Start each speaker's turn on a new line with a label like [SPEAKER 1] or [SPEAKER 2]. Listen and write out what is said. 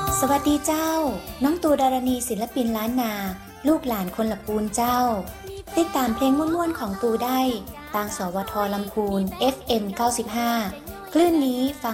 [SPEAKER 1] สวัสดีเจ้าน้องตูดารณีศิลปินล้านนาลูกหลานคนละปูนเจ้าติดตามเพลงม่วนๆของตูได้ทางสวทลำพูน FM 95 คลื่นนี้ฟัง